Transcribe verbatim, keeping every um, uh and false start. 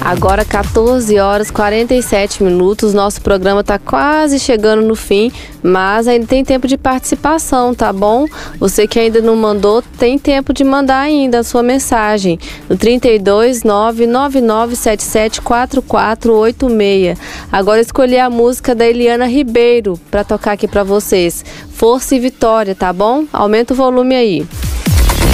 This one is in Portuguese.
Agora quatorze horas e quarenta e sete minutos, nosso programa está quase chegando no fim, mas ainda tem tempo de participação, tá bom? Você que ainda não mandou, tem tempo de mandar ainda a sua mensagem no trinta e dois, nove nove nove sete sete quatro quatro oito seis. Agora escolhi a música da Eliana Ribeiro para tocar aqui para vocês. Força e Vitória, tá bom? Aumenta o volume aí.